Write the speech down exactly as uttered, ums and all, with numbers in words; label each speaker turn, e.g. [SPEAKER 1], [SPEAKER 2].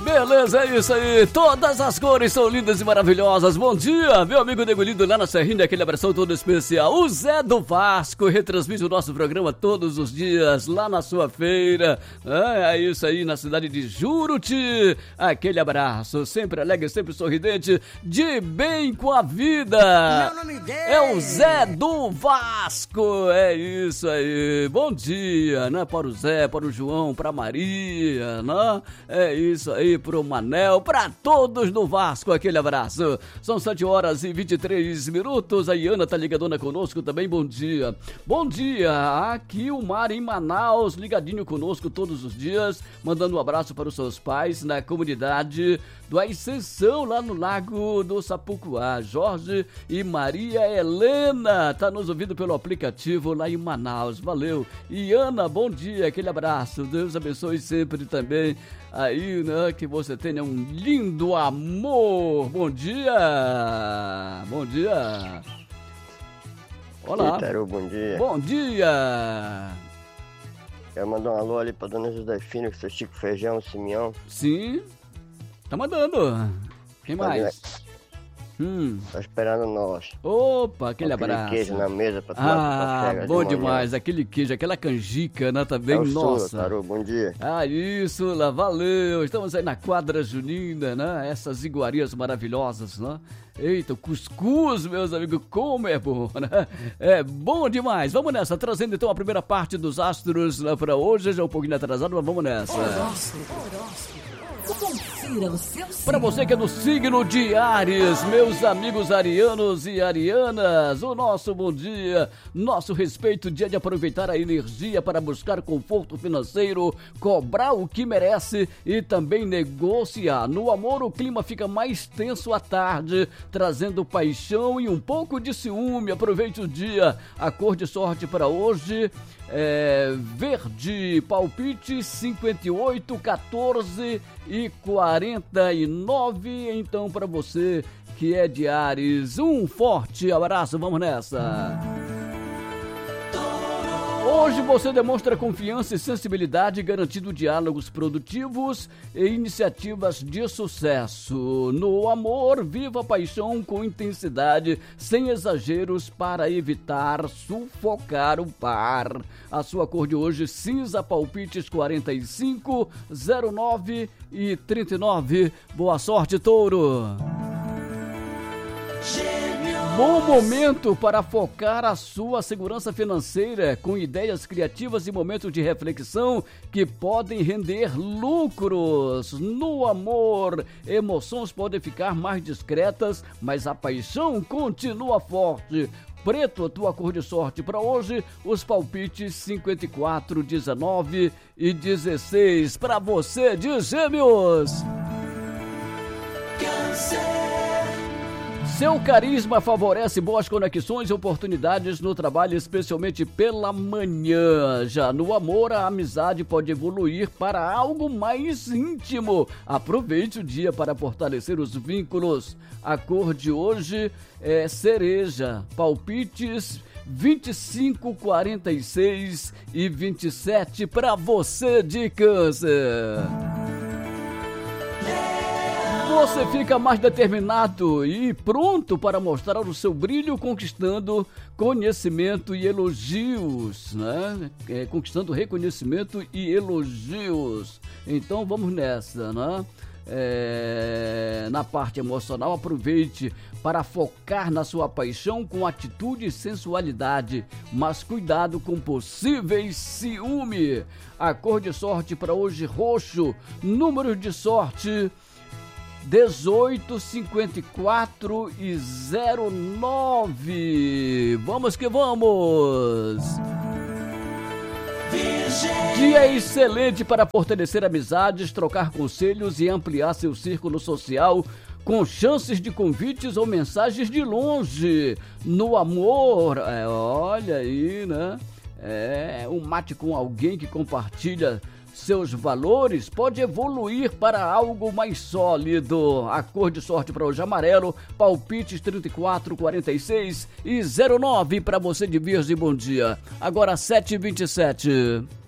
[SPEAKER 1] Beleza, é isso aí. Todas as cores são lindas e maravilhosas. Bom dia, meu amigo Nego Lindo lá na Serrinha, aquele abração todo especial. O Zé do Vasco retransmite o nosso programa todos os dias lá na sua feira. É, é isso aí, na cidade de Juruti. Aquele abraço, sempre alegre, sempre sorridente, de bem com a vida.
[SPEAKER 2] Meu nome dele
[SPEAKER 1] é o Zé do Vasco. É isso aí. Bom dia, né? Para o Zé, para o João, para a Maria, né? É isso aí. Pro Manel, pra todos do Vasco, aquele abraço. São sete horas e vinte e três minutos. A Iana tá ligadona conosco também, bom dia. Bom dia, aqui o Mar em Manaus, ligadinho conosco todos os dias, mandando um abraço para os seus pais na comunidade do Ascensão, lá no Lago do Sapucuá. Jorge e Maria Helena, tá nos ouvindo pelo aplicativo lá em Manaus, valeu. Iana, bom dia, aquele abraço, Deus abençoe sempre também. Aí, né, que você tenha um lindo amor. Bom dia. Bom dia. Olá.
[SPEAKER 3] Itaru, bom dia.
[SPEAKER 1] Bom dia.
[SPEAKER 3] Quero mandar um alô ali pra dona Josefina, que seu Chico Feijão, Simeão.
[SPEAKER 1] Sim. Tá mandando. Quem mais? Hum.
[SPEAKER 3] Tá esperando nós.
[SPEAKER 1] Opa, aquele,
[SPEAKER 3] aquele
[SPEAKER 1] abraço.
[SPEAKER 3] queijo na mesa pra tomar
[SPEAKER 1] Ah, bom de demais. Aquele queijo, aquela canjica, né? Também,
[SPEAKER 3] é
[SPEAKER 1] nossa.
[SPEAKER 3] Sua, Taru, bom dia.
[SPEAKER 1] Ah, isso, lá, valeu. Estamos aí na quadra junina, né? Essas iguarias maravilhosas, né? Eita, o cuscuz, meus amigos, como é bom, né? É bom demais. Vamos nessa, trazendo então a primeira parte dos astros lá pra hoje. Já um pouquinho atrasado, mas vamos nessa.
[SPEAKER 2] Horóscopo, horóscopo. Confira o seu signo.
[SPEAKER 1] Para você que é do signo de Áries, meus amigos arianos e arianas, o nosso bom dia, nosso respeito, dia de aproveitar a energia para buscar conforto financeiro, cobrar o que merece e também negociar. No amor, o clima fica mais tenso à tarde, trazendo paixão e um pouco de ciúme. Aproveite o dia. A cor de sorte para hoje é verde, palpite cinquenta e oito, quatorze e quarenta e nove. Então, para você que é de Áries, um forte abraço, vamos nessa. Hoje você demonstra confiança e sensibilidade, garantindo diálogos produtivos e iniciativas de sucesso. No amor, viva a paixão com intensidade, sem exageros, para evitar sufocar o par. A sua cor de hoje, cinza, palpites quarenta e cinco, zero nove e trinta e nove. Boa sorte, touro! Bom momento para focar a sua segurança financeira com ideias criativas e momentos de reflexão que podem render lucros. No amor, emoções podem ficar mais discretas, mas a paixão continua forte. Preto, a tua cor de sorte para hoje, os palpites cinquenta e quatro, dezenove e dezesseis. Para você de Gêmeos. Seu carisma favorece boas conexões e oportunidades no trabalho, especialmente pela manhã. Já no amor, a amizade pode evoluir para algo mais íntimo. Aproveite o dia para fortalecer os vínculos. A cor de hoje é cereja. Palpites vinte e cinco, quarenta e seis e vinte e sete para você de Câncer. Você fica mais determinado e pronto para mostrar o seu brilho, conquistando conhecimento e elogios, né? É, conquistando reconhecimento e elogios. Então vamos nessa, né? É, na parte emocional, aproveite para focar na sua paixão com atitude e sensualidade, mas cuidado com possíveis ciúme. A cor de sorte para hoje, roxo. Número de sorte dezoito, cinquenta e quatro e zero nove. Vamos que vamos! Dia excelente para fortalecer amizades, trocar conselhos e ampliar seu círculo social com chances de convites ou mensagens de longe. No amor, é, olha aí, né? É, um mate com alguém que compartilha seus valores pode evoluir para algo mais sólido. A cor de sorte para hoje, amarelo, palpites trinta e quatro, quarenta e seis e zero nove para você de Virgem, bom dia. Agora sete e vinte e sete.